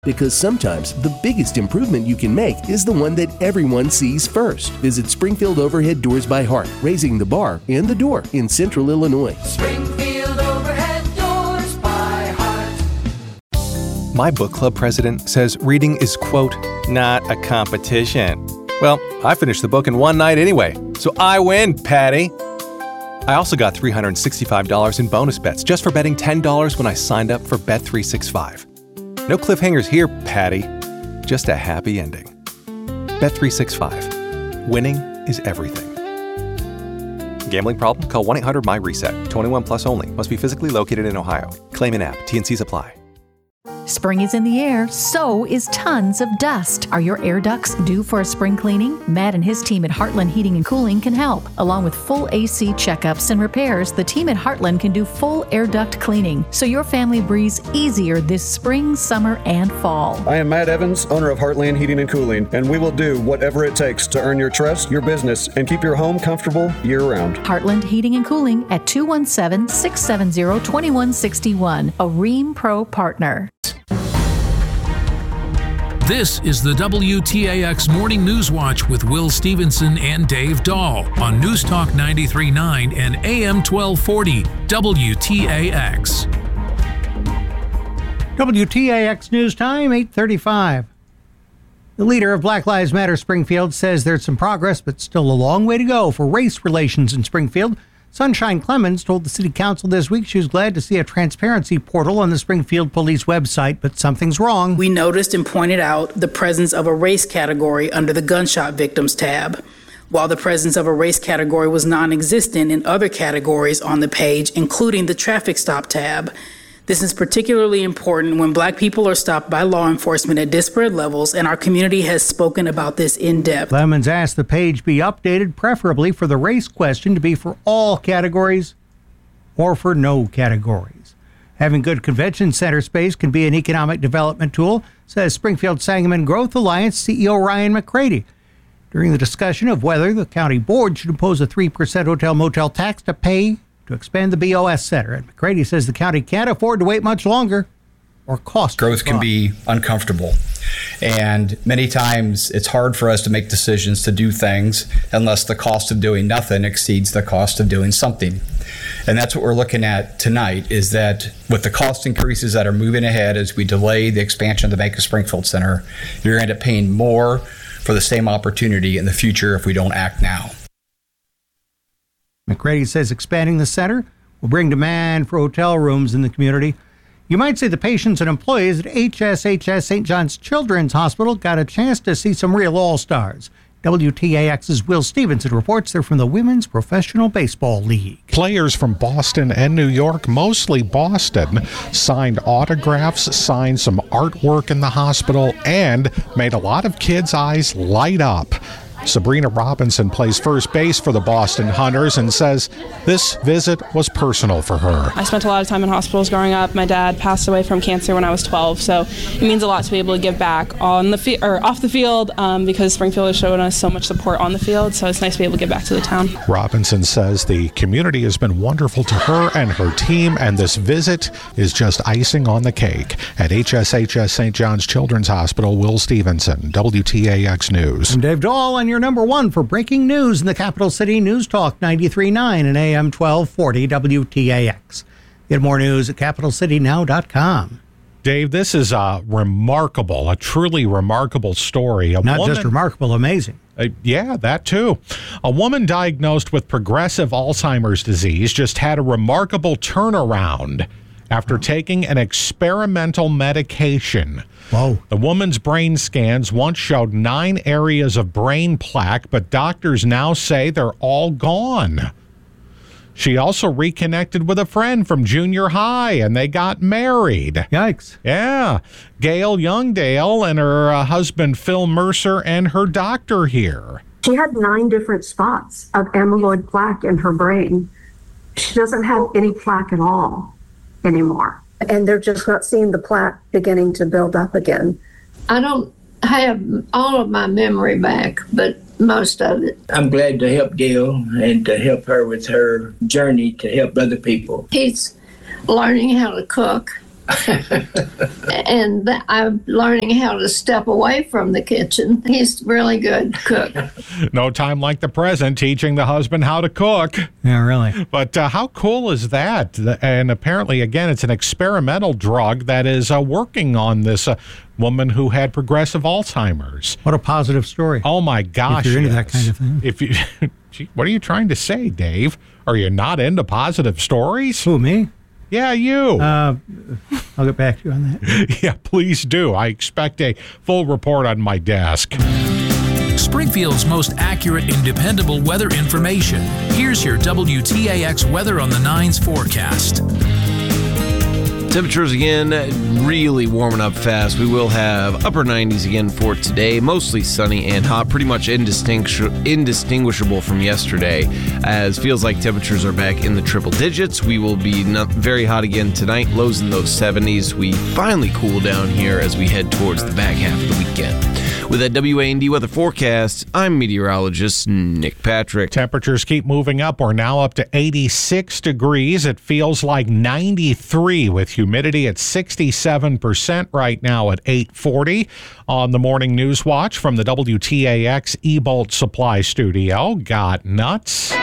Because sometimes the biggest improvement you can make is the one that everyone sees first. Visit Springfield Overhead Doors by Hart, raising the bar and the door in Central Illinois. Springfield Overhead Doors by Hart. My book club president says reading is, quote, not a competition. Well, I finished the book in one night anyway, so I win, Patty. I also got $365 in bonus bets just for betting $10 when I signed up for Bet365. No cliffhangers here, Patty. Just a happy ending. Bet365. Winning is everything. Gambling problem? Call 1-800-MY-RESET. 21 plus only. Must be physically located in Ohio. Claim in app. T&Cs apply. Spring is in the air, so is tons of dust. Are your air ducts due for a spring cleaning? Matt and his team at Heartland Heating and Cooling can help. Along with full AC checkups and repairs, the team at Heartland can do full air duct cleaning, so your family breathes easier this spring, summer, and fall. I am Matt Evans, owner of Heartland Heating and Cooling, and we will do whatever it takes to earn your trust, your business, and keep your home comfortable year-round. Heartland Heating and Cooling at 217-670-2161, a Rheem Pro partner. This is the WTAX Morning News Watch with Will Stevenson and Dave Dahl on News Talk 93.9 and AM 1240 WTAX. WTAX News Time, 8:35. The leader of Black Lives Matter Springfield says there's some progress, but still a long way to go for race relations in Springfield. Sunshine Clemens told the city council this week she was glad to see a transparency portal on the Springfield Police website, but something's wrong. We noticed and pointed out the presence of a race category under the gunshot victims tab, while the presence of a race category was non-existent in other categories on the page, including the traffic stop tab. This is particularly important when Black people are stopped by law enforcement at disparate levels, and our community has spoken about this in depth. Clemens asked the page be updated, preferably for the race question to be for all categories or for no categories. Having good convention center space can be an economic development tool, says Springfield Sangamon Growth Alliance CEO Ryan McCready. During the discussion of whether the county board should impose a 3% hotel-motel tax to pay to expand the BOS Center. And McCready says the county can't afford to wait much longer or cost. Growth can be uncomfortable. And many times it's hard for us to make decisions to do things unless the cost of doing nothing exceeds the cost of doing something. And that's what we're looking at tonight, is that with the cost increases that are moving ahead as we delay the expansion of the Bank of Springfield Center, you're going to end up paying more for the same opportunity in the future if we don't act now. McCready says expanding the center will bring demand for hotel rooms in the community. You might say the patients and employees at HSHS St. John's Children's Hospital got a chance to see some real all-stars. WTAX's Will Stevenson reports they're from the Women's Professional Baseball League. Players from Boston and New York, mostly Boston, signed autographs, signed some artwork in the hospital, and made a lot of kids' eyes light up. Sabrina Robinson plays first base for the Boston Hunters and says this visit was personal for her. I spent a lot of time in hospitals growing up. My dad passed away from cancer when I was 12, so it means a lot to be able to give back on the off the field because Springfield has shown us so much support on the field, so it's nice to be able to give back to the town. Robinson says the community has been wonderful to her and her team, and this visit is just icing on the cake. At HSHS St. John's Children's Hospital, Will Stevenson, WTAX News. I'm Dave Dahl, and your number one for breaking news in the capital city. News Talk 93.9 and AM 1240 WTAX. Get more news at capitalcitynow.com. Dave, this is a truly remarkable story. Just remarkable, amazing. Yeah, that too. A woman diagnosed with progressive Alzheimer's disease just had a remarkable turnaround after taking an experimental medication. Whoa. The woman's brain scans once showed 9 areas of brain plaque, but doctors now say they're all gone. She also reconnected with a friend from junior high, and they got married. Yikes. Yeah. Gail Youngdale and her husband Phil Mercer and her doctor here. She had 9 different spots of amyloid plaque in her brain. She doesn't have any plaque at all anymore. And they're just not seeing the plaque beginning to build up again. I don't have all of my memory back, but most of it. I'm glad to help Gail and to help her with her journey to help other people. He's learning how to cook And I'm learning how to step away from the kitchen. He's a really good cook. No time like the present teaching the husband how to cook. Yeah, really. But how cool is that? And apparently, again, it's an experimental drug that is working on this woman who had progressive Alzheimer's. What a positive story. Oh, my gosh. If you're into that kind of thing. If you, Gee, what are you trying to say, Dave? Are you not into positive stories? Who, me? Yeah, you. I'll get back to you on that. Yeah, please do. I expect a full report on my desk. Springfield's most accurate and dependable weather information. Here's your WTAX Weather on the 9's forecast. Temperatures again really warming up fast. We will have upper 90s again for today. Mostly sunny and hot, pretty much indistinguishable from yesterday, as feels like temperatures are back in the triple digits. We will be very hot again tonight, lows in those 70s. We finally cool down here as we head towards the back half of the weekend. With that WAND weather forecast, I'm meteorologist Nick Patrick. Temperatures keep moving up. We're now up to 86 degrees. It feels like 93 with humidity at 67% right now at 8:40 on the Morning News Watch from the WTAX Ebolt Supply Studio. Got nuts.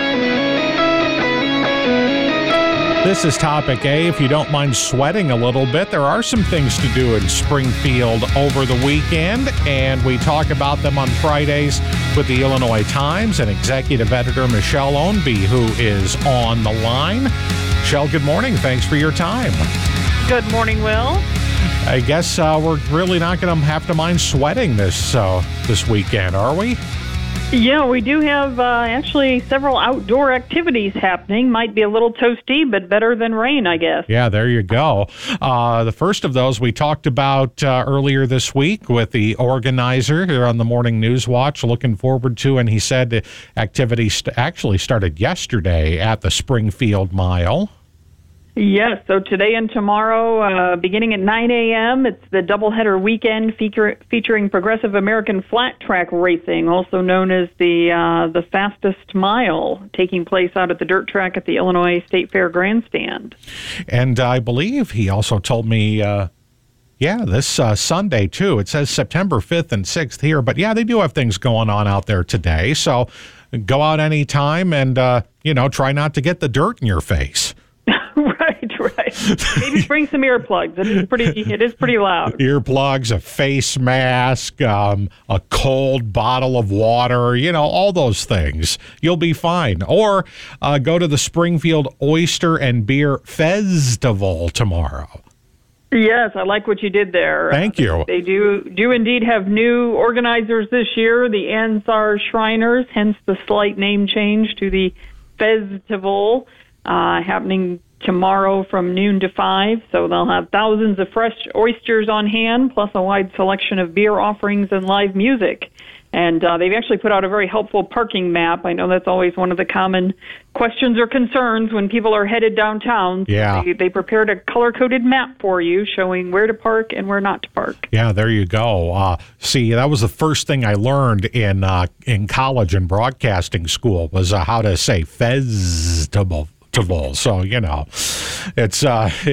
This is Topic A. If you don't mind sweating a little bit, there are some things to do in Springfield over the weekend, and we talk about them on Fridays with the Illinois Times and executive editor Michelle Ownby, who is on the line. Michelle, good morning. Thanks for your time. Good morning, Will. I guess we're really not going to have to mind sweating this weekend, are we? Yeah, we do have actually several outdoor activities happening. Might be a little toasty, but better than rain, I guess. Yeah, there you go. The first of those we talked about earlier this week with the organizer here on the Morning News Watch. Looking forward to, and he said the activity actually started yesterday at the Springfield Mile. Yes, so today and tomorrow, beginning at 9 a.m., it's the doubleheader weekend featuring Progressive American Flat Track Racing, also known as the Fastest Mile, taking place out at the dirt track at the Illinois State Fair Grandstand. And I believe he also told me, this Sunday, too. It says September 5th and 6th here, but yeah, they do have things going on out there today, so go out anytime and, try not to get the dirt in your face. Right. Maybe bring some earplugs. It is pretty loud. Earplugs, a face mask, a cold bottle of water, all those things. You'll be fine. Or go to the Springfield Oyster and Beer Festival tomorrow. Yes, I like what you did there. Thank you. They do indeed have new organizers this year, the Ansar Shriners, hence the slight name change to the Festival, happening tomorrow from noon to 5, so they'll have thousands of fresh oysters on hand, plus a wide selection of beer offerings and live music. And they've actually put out a very helpful parking map. I know that's always one of the common questions or concerns when people are headed downtown. Yeah. They prepared a color-coded map for you showing where to park and where not to park. Yeah, there you go. See, that was the first thing I learned in college and broadcasting school was how to say festival. So, it's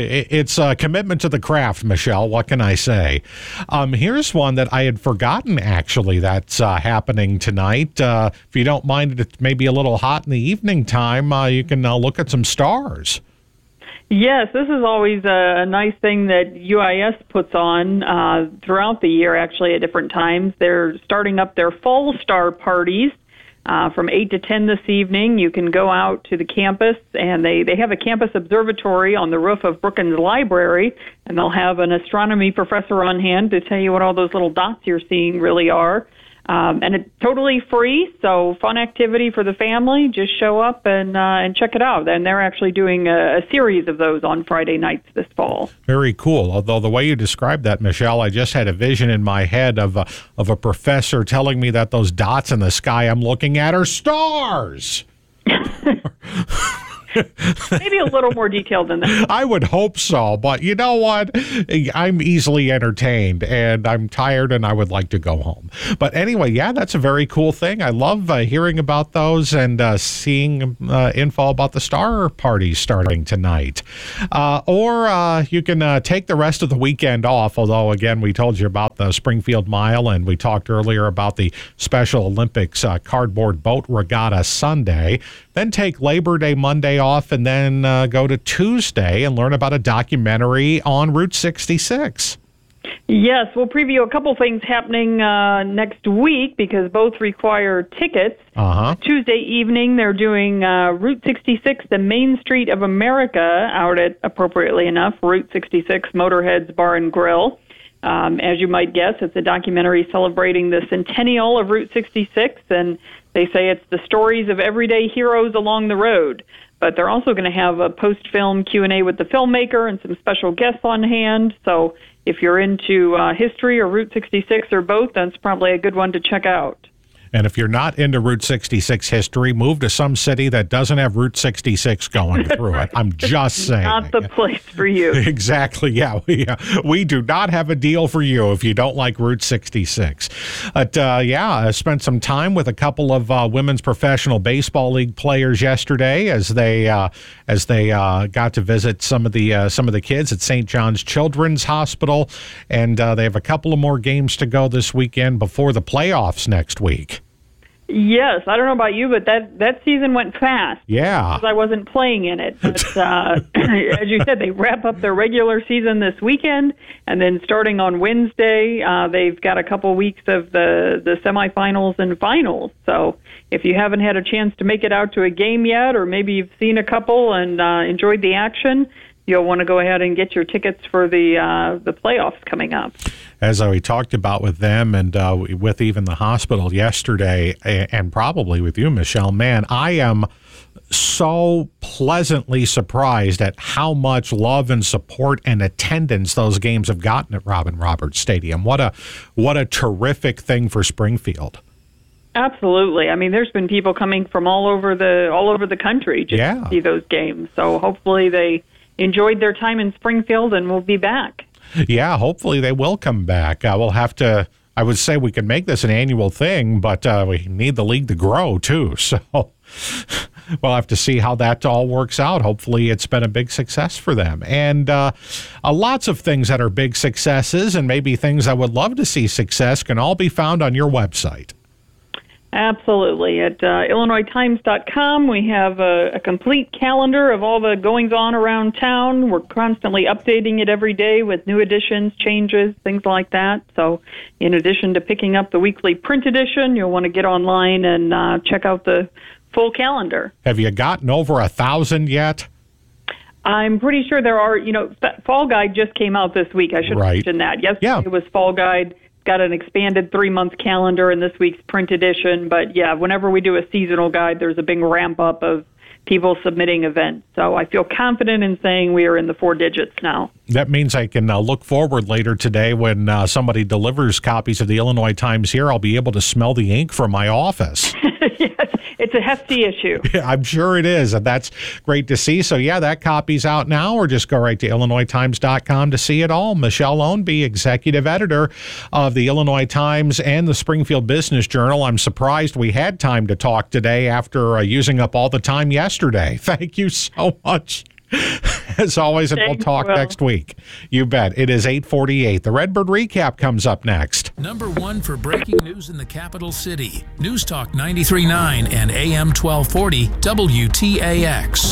a commitment to the craft, Michelle. What can I say? Here's one that I had forgotten, actually, that's happening tonight. If you don't mind, it's maybe a little hot in the evening time, you can look at some stars. Yes, this is always a nice thing that UIS puts on throughout the year, actually, at different times. They're starting up their fall star parties. From 8 to 10 this evening. You can go out to the campus, and they have a campus observatory on the roof of Brookins Library, and they'll have an astronomy professor on hand to tell you what all those little dots you're seeing really are. And it's totally free, so fun activity for the family. Just show up and check it out. And they're actually doing a series of those on Friday nights this fall. Very cool. Although the way you described that, Michelle, I just had a vision in my head of a professor telling me that those dots in the sky I'm looking at are stars. maybe a little more detailed than that. I would hope so, but you know what? I'm easily entertained, and I'm tired, and I would like to go home. But anyway, yeah, that's a very cool thing. I love hearing about those and seeing info about the star parties starting tonight. Or you can take the rest of the weekend off, although, again, we told you about the Springfield Mile, and we talked earlier about the Special Olympics cardboard boat regatta Sunday. Then take Labor Day Monday off, and then go to Tuesday and learn about a documentary on Route 66. Yes, we'll preview a couple things happening next week because both require tickets. Tuesday evening, they're doing Route 66, the Main Street of America, out at, appropriately enough, Route 66 Motorhead's Bar and Grill. As you might guess, it's a documentary celebrating the centennial of Route 66, and they say it's the stories of everyday heroes along the road. But they're also going to have a post-film Q&A with the filmmaker and some special guests on hand. So if you're into history or Route 66 or both, that's probably a good one to check out. And if you're not into Route 66 history, move to some city that doesn't have Route 66 going through it. I'm just saying. Not the place for you. Exactly, yeah. We do not have a deal for you if you don't like Route 66. But, I spent some time with a couple of women's professional baseball league players yesterday as they got to visit some of the kids at St. John's Children's Hospital. And they have a couple of more games to go this weekend before the playoffs next week. Yes, I don't know about you, but that season went fast. Yeah. Because I wasn't playing in it. But as you said, they wrap up their regular season this weekend, and then starting on Wednesday, they've got a couple weeks of the semifinals and finals. So if you haven't had a chance to make it out to a game yet, or maybe you've seen a couple and enjoyed the action, you'll want to go ahead and get your tickets for the playoffs coming up. As we talked about with them and with even the hospital yesterday, and probably with you, Michelle, man, I am so pleasantly surprised at how much love and support and attendance those games have gotten at Robin Roberts Stadium. What a terrific thing for Springfield. Absolutely. I mean, there's been people coming from all over the country just to see those games. So hopefully they enjoyed their time in Springfield and will be back. Yeah, hopefully they will come back. We'll have to, I would say we can make this an annual thing, but we need the league to grow too. So we'll have to see how that all works out. Hopefully it's been a big success for them. And lots of things that are big successes and maybe things I would love to see success can all be found on your website. Absolutely. At IllinoisTimes.com, we have a complete calendar of all the goings-on around town. We're constantly updating it every day with new editions, changes, things like that. So in addition to picking up the weekly print edition, you'll want to get online and check out the full calendar. Have you gotten over 1,000 yet? I'm pretty sure there are. Fall Guide just came out this week. I should mention that. Yesterday was Fall Guide. Got an expanded 3-month calendar in this week's print edition. But, yeah, whenever we do a seasonal guide, there's a big ramp-up of people submitting events. So I feel confident in saying we are in the 4 digits now. That means I can look forward later today when somebody delivers copies of the Illinois Times here. I'll be able to smell the ink from my office. Yes, it's a hefty issue. Yeah, I'm sure it is, and that's great to see. So, yeah, that copy's out now, or just go right to IllinoisTimes.com to see it all. Michelle Ownby, executive editor of the Illinois Times and the Springfield Business Journal. I'm surprised we had time to talk today after using up all the time yesterday. Thank you so much. As always, and we'll talk next week. You bet. It is 8:48. The Redbird Recap comes up next. Number 1 for breaking news in the capital city. News Talk 93.9 and AM 1240 WTAX.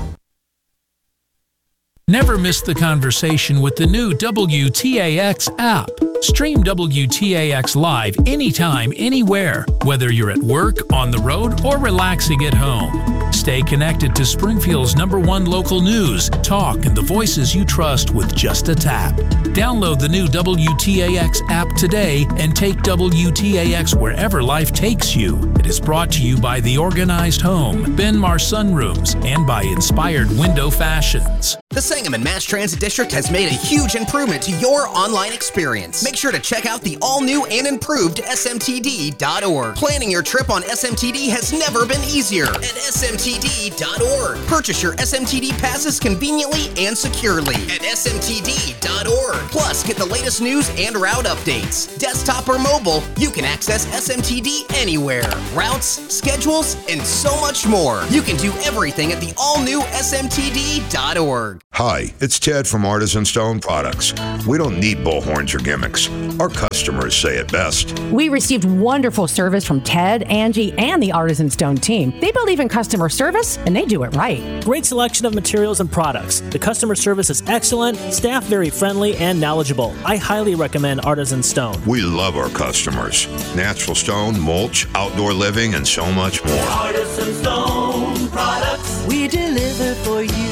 Never miss the conversation with the new WTAX app. Stream WTAX live anytime, anywhere, whether you're at work, on the road, or relaxing at home. Stay connected to Springfield's #1 local news, talk, and the voices you trust with just a tap. Download the new WTAX app today and take WTAX wherever life takes you. It is brought to you by The Organized Home, Ben Mar Sunrooms, and by Inspired Window Fashions. The Sangamon Mass Transit District has made a huge improvement to your online experience. Make sure to check out the all-new and improved smtd.org. Planning your trip on SMTD has never been easier at smtd.org. Purchase your SMTD passes conveniently and securely at smtd.org. Plus, get the latest news and route updates. Desktop or mobile, you can access SMTD anywhere. Routes, schedules, and so much more. You can do everything at the all-new smtd.org. Hi, it's Ted from Artisan Stone Products. We don't need bullhorns or gimmicks. Our customers say it best. We received wonderful service from Ted, Angie, and the Artisan Stone team. They believe in customer service, and they do it right. Great selection of materials and products. The customer service is excellent, staff very friendly and knowledgeable. I highly recommend Artisan Stone. We love our customers. Natural stone, mulch, outdoor living, and so much more. Artisan Stone Products. We deliver for you.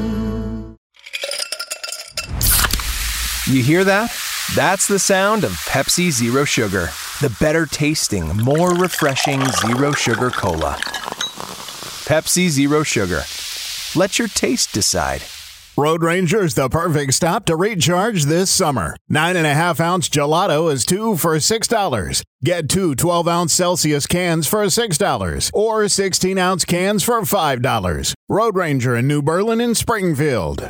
You hear that? That's the sound of Pepsi Zero Sugar. The better tasting, more refreshing Zero Sugar Cola. Pepsi Zero Sugar. Let your taste decide. Road Ranger's the perfect stop to recharge this summer. 9.5-ounce gelato is $2 for $6. Get 2 12-ounce Celsius cans for $6 or 16-ounce cans for $5. Road Ranger in New Berlin and Springfield.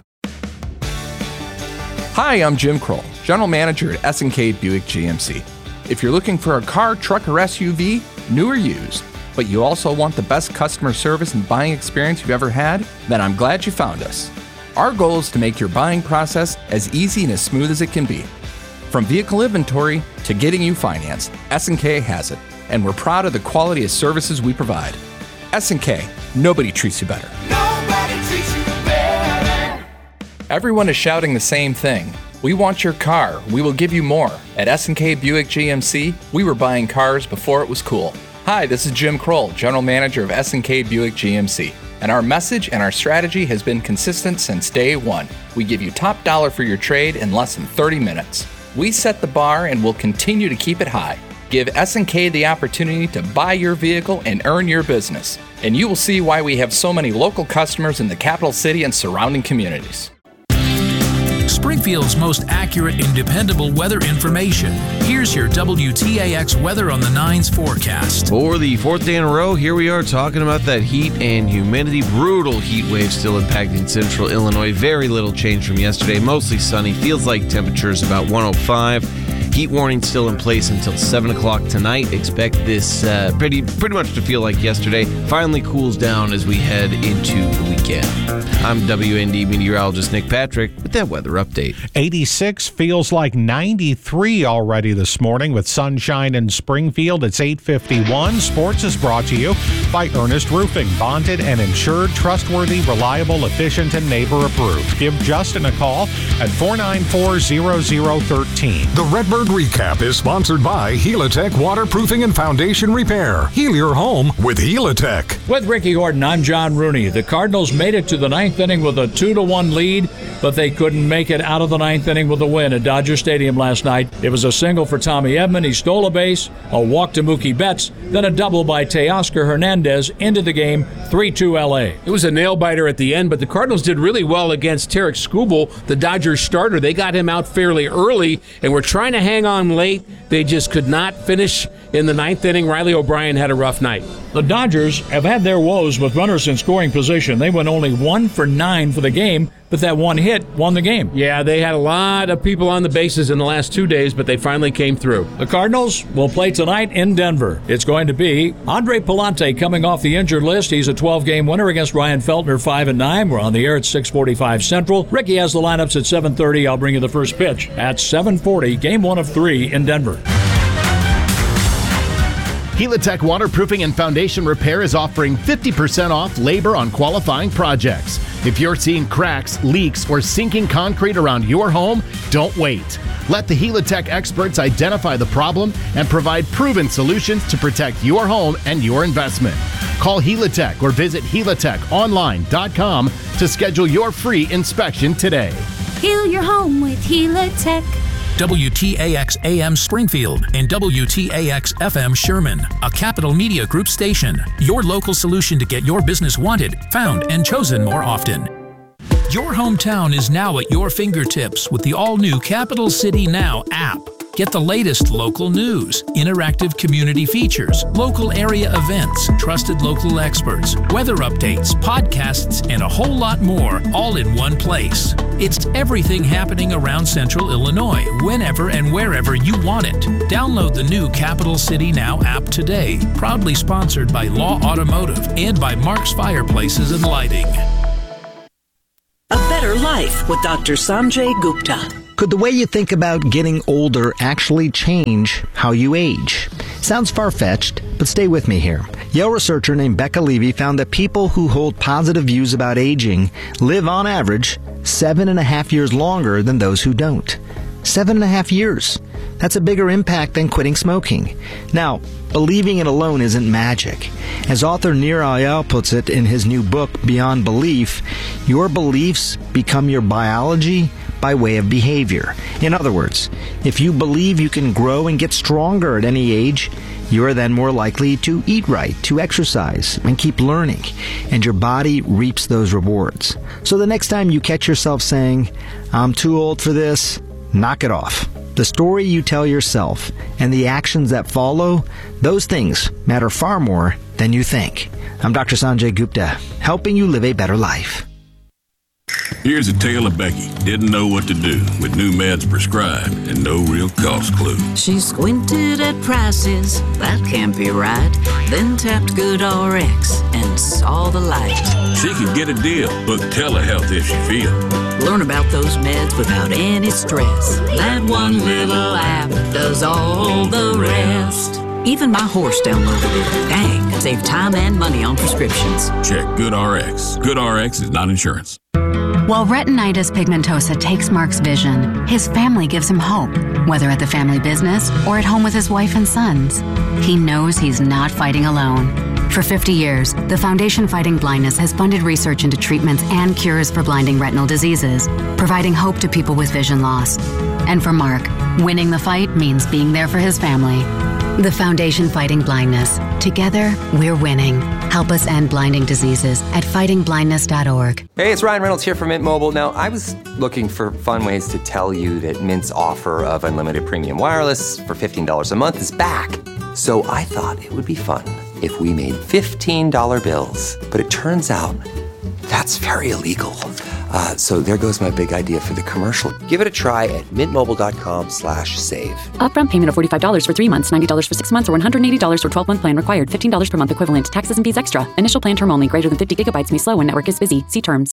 Hi, I'm Jim Kroll, General Manager at S&K Buick GMC. If you're looking for a car, truck, or SUV, new or used, but you also want the best customer service and buying experience you've ever had, then I'm glad you found us. Our goal is to make your buying process as easy and as smooth as it can be. From vehicle inventory to getting you financed, S&K has it, and we're proud of the quality of services we provide. S&K, nobody treats you better. Nobody treats you better. Everyone is shouting the same thing. We want your car. We will give you more. At S&K Buick GMC, we were buying cars before it was cool. Hi, this is Jim Kroll, General Manager of S&K Buick GMC. And our message and our strategy has been consistent since day one. We give you top dollar for your trade in less than 30 minutes. We set the bar and will continue to keep it high. Give S&K the opportunity to buy your vehicle and earn your business. And you will see why we have so many local customers in the capital city and surrounding communities. Springfield's most accurate and dependable weather information. Here's your WTAX weather on the 9's forecast. For the fourth day in a row, here we are talking about that heat and humidity. Brutal heat wave still impacting central Illinois. Very little change from yesterday. Mostly sunny. Feels like temperatures about 105. Heat warning still in place until 7 o'clock tonight. Expect this pretty much to feel like yesterday. Finally cools down as we head into the weekend. I'm WND meteorologist Nick Patrick with that weather update. 86 feels like 93 already this morning with sunshine in Springfield. It's 8:51. Sports is brought to you by Ernest Roofing. Bonded and insured, trustworthy, reliable, efficient, and neighbor approved. Give Justin a call at 494-0013. The Redbird Recap is sponsored by Helitech Waterproofing and Foundation Repair. Heal your home with Helitech. With Ricky Gordon, I'm John Rooney. The Cardinals made it to the ninth inning with a 2-1 lead, but they couldn't make it out of the ninth inning with a win at Dodger Stadium last night. It was a single for Tommy Edman. He stole a base, a walk to Mookie Betts, then a double by Teoscar Hernandez into the game, 3-2 LA. It was a nail-biter at the end, but the Cardinals did really well against Tarek Skubal, the Dodgers starter. They got him out fairly early and were trying to hang on late. They just could not finish in the ninth inning. Riley O'Brien had a rough night. The Dodgers have had their woes with runners in scoring position. They went only 1 for 9 for the game, but that one hit won the game. Yeah, they had a lot of people on the bases in the last 2 days, but they finally came through. The Cardinals will play tonight in Denver. It's going to be Andre Pallante coming off the injured list. He's a 12-game winner against Ryan Feltner, 5-9. We're on the air at 6:45 Central. Ricky has the lineups at 7:30. I'll bring you the first pitch at 7:40. Game 1 of 3 in Denver. Helitech Waterproofing and Foundation Repair is offering 50% off labor on qualifying projects. If you're seeing cracks, leaks, or sinking concrete around your home, don't wait. Let the Helitech experts identify the problem and provide proven solutions to protect your home and your investment. Call Helitech or visit helitechonline.com to schedule your free inspection today. Heal your home with Helitech. WTAX AM Springfield and WTAX FM Sherman, a Capital Media Group station. Your local solution to get your business wanted, found, and chosen more often. Your hometown is now at your fingertips with the all-new Capital City Now app. Get the latest local news, interactive community features, local area events, trusted local experts, weather updates, podcasts, and a whole lot more, all in one place. It's everything happening around Central Illinois, whenever and wherever you want it. Download the new Capital City Now app today. Proudly sponsored by Law Automotive and by Mark's Fireplaces and Lighting. A better life with Dr. Sanjay Gupta. Could the way you think about getting older actually change how you age? Sounds far-fetched, but stay with me here. Yale researcher named Becca Levy found that people who hold positive views about aging live on average 7.5 years longer than those who don't. 7.5 years. That's a bigger impact than quitting smoking. Now, believing it alone isn't magic. As author Nir Eyal puts it in his new book, Beyond Belief, your beliefs become your biology by way of behavior. In other words, if you believe you can grow and get stronger at any age, you are then more likely to eat right, to exercise, and keep learning, and your body reaps those rewards. So the next time you catch yourself saying, "I'm too old for this," knock it off. The story you tell yourself and the actions that follow, those things matter far more than you think. I'm Dr. Sanjay Gupta, helping you live a better life. Here's a tale of Becky. Didn't know what to do with new meds prescribed and no real cost clue. She squinted at prices, that can't be right. Then tapped GoodRx and saw the light. She could get a deal. Book telehealth if she feel. Learn about those meds without any stress. That one little app does all the rest. Even my horse downloaded it. Dang, save time and money on prescriptions. Check GoodRx. GoodRx is not insurance. While retinitis pigmentosa takes Mark's vision, his family gives him hope, whether at the family business or at home with his wife and sons. He knows he's not fighting alone. For 50 years, the Foundation Fighting Blindness has funded research into treatments and cures for blinding retinal diseases, providing hope to people with vision loss. And for Mark, winning the fight means being there for his family. The Foundation Fighting Blindness. Together, we're winning. Help us end blinding diseases at fightingblindness.org. Hey, it's Ryan Reynolds here from Mint Mobile. Now, I was looking for fun ways to tell you that Mint's offer of unlimited premium wireless for $15 a month is back. So I thought it would be fun if we made $15 bills. But it turns out that's very illegal. So there goes my big idea for the commercial. Give it a try at mintmobile.com/save. Upfront payment of $45 for 3 months, $90 for 6 months, or $180 for 12-month plan required. $15 per month equivalent. Taxes and fees extra. Initial plan term only. Greater than 50 gigabytes may slow when network is busy. See terms.